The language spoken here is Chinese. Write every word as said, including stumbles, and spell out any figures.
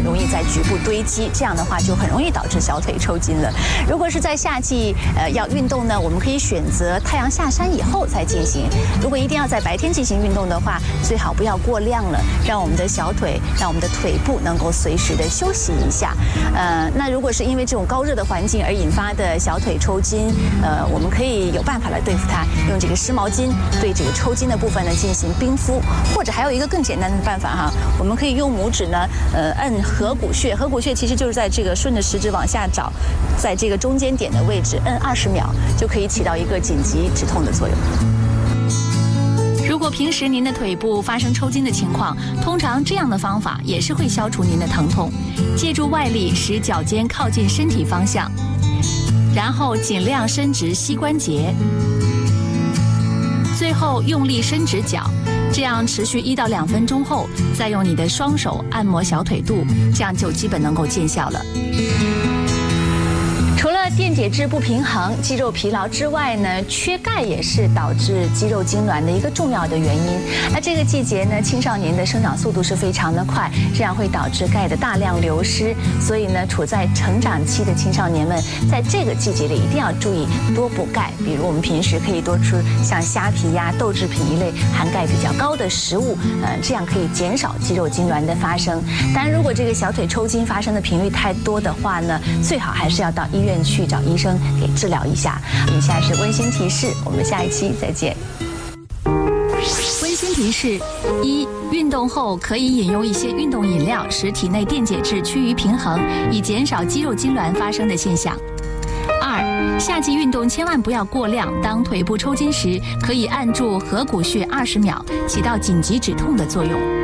容易在局部堆积，这样的话就很容易导致小腿抽筋了。如果是在夏季呃要运动呢，我们可以选择太阳下山以后再进行。如果一定要在白天进行运动的话，最好不要过量了，让我们的小腿，让我们的腿部能够随时的休息一下。呃，那如果是因为这种高热的环境而引发的小腿抽筋，呃，我们可以有办法来对付它，用这个湿毛巾对这个抽筋的部分呢进行冰敷，或者还有一个更简单的办法哈，我们可以用拇指呢，呃，按合谷穴，合谷穴其实就是在这个顺着食指往下找，在这个中间点的位置摁二十秒，就可以起到一个紧急止痛的作用。如果平时您的腿部发生抽筋的情况，通常这样的方法也是会消除您的疼痛。借助外力使脚尖靠近身体方向，然后尽量伸直膝关节，最后用力伸直脚，这样持续一到两分钟后，再用你的双手按摩小腿肚，这样就基本能够见效了。除了电解质不平衡、肌肉疲劳之外呢，缺钙也是导致肌肉痉挛的一个重要的原因。那这个季节呢，青少年的生长速度是非常的快，这样会导致钙的大量流失。所以呢，处在成长期的青少年们，在这个季节里一定要注意多补钙。比如我们平时可以多吃像虾皮呀、豆制品一类含钙比较高的食物，呃，这样可以减少肌肉痉挛的发生。当然，如果这个小腿抽筋发生的频率太多的话呢，最好还是要到医院去找医生给治疗一下。以下是温馨提示，我们下一期再见。温馨提示：一、运动后可以饮用一些运动饮料，使体内电解质趋于平衡，以减少肌肉痉挛发生的现象。二、夏季运动千万不要过量，当腿部抽筋时，可以按住合谷穴二十秒，起到紧急止痛的作用。